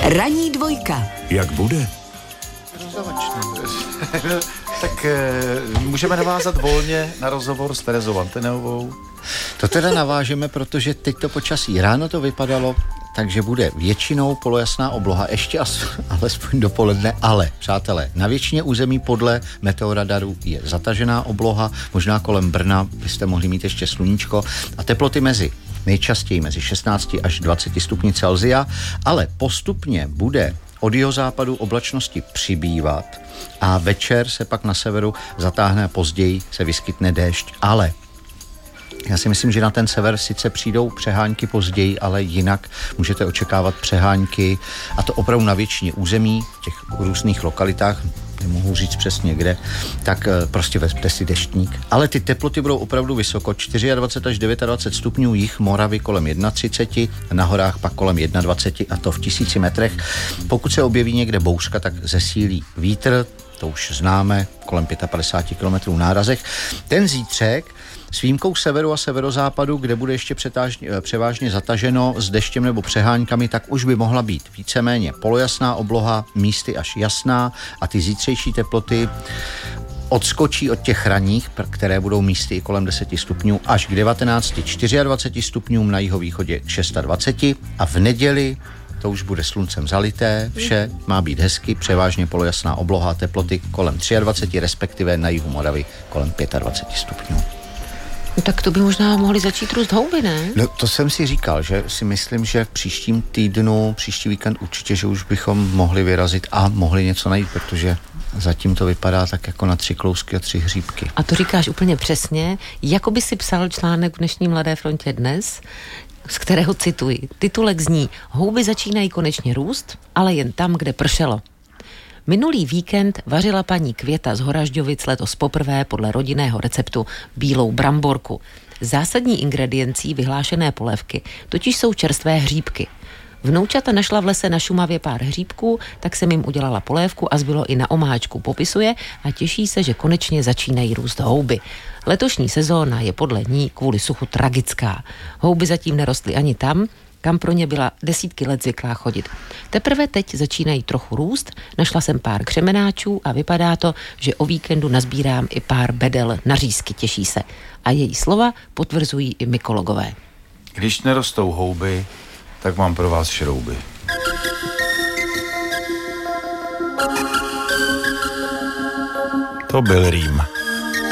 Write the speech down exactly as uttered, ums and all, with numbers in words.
Ranní dvojka. Jak bude? Tak e, můžeme navázat volně na rozhovor s Terezou Anteneovou. To teda navážeme, protože teď to počasí. Ráno to vypadalo, takže bude většinou polojasná obloha, ještě as, alespoň dopoledne, ale, přátelé, na většině území podle meteoradaru je zatažená obloha, možná kolem Brna byste mohli mít ještě sluníčko a teploty mezi nejčastěji mezi šestnáct až dvacet stupňů Celsia, ale postupně bude od jihozápadu oblačnosti přibývat a večer se pak na severu zatáhne a později se vyskytne déšť, ale já si myslím, že na ten sever sice přijdou přehánky později, ale jinak můžete očekávat přehánky a to opravdu na většině území, v těch různých lokalitách, nemohu říct přesně kde, tak prostě vezměte si deštník. Ale ty teploty budou opravdu vysoko, dvacet čtyři až dvacet devět stupňů, jih Moravy kolem třicet jedna, na horách pak kolem dvacet jedna a to v tisíci metrech. Pokud se objeví někde bouřka, tak zesílí vítr, to už známe, kolem padesát pět kilometrů nárazech. Ten zítřek s výjimkou severu a severozápadu, kde bude ještě přetážně, převážně zataženo s deštěm nebo přeháňkami, tak už by mohla být víceméně polojasná obloha, místy až jasná a ty zítřejší teploty odskočí od těch ranních, které budou místy i kolem deset stupňů, až k devatenáct, dvacet čtyři stupňům, na jihovýchodě dvacet šest a v neděli to už bude sluncem zalité, vše má být hezky, převážně polojasná obloha, teploty kolem dvacet tři, respektive na jihu Moravy kolem dvacet pět stupňů. No tak to by možná mohli začít růst houby, ne? No to jsem si říkal, že si myslím, že v příštím týdnu, příští víkend určitě, že už bychom mohli vyrazit a mohli něco najít, protože zatím to vypadá tak jako na tři klousky a tři hříbky. A to říkáš úplně přesně, jako by si psal článek v dnešní Mladé frontě dnes, z kterého cituji. Titulek zní: Houby začínají konečně růst, ale jen tam, kde pršelo. Minulý víkend vařila paní Květa z Horažďovic letos poprvé podle rodinného receptu bílou bramborku. Zásadní ingrediencí vyhlášené polévky totiž jsou čerstvé hříbky. Vnoučata našla v lese na Šumavě pár hříbků, tak jsem jim udělala polévku a zbylo i na omáčku, popisuje a těší se, že konečně začínají růst houby. Letošní sezóna je podle ní kvůli suchu tragická. Houby zatím nerostly ani tam, kam pro ně byla desítky let zvyklá chodit. Teprve teď začínají trochu růst, našla jsem pár křemenáčů a vypadá to, že o víkendu nazbírám i pár bedel na řízky, těší se. A její slova potvrzují i mykologové. Když nerostou houby, tak mám pro vás šrouby. To byl rým.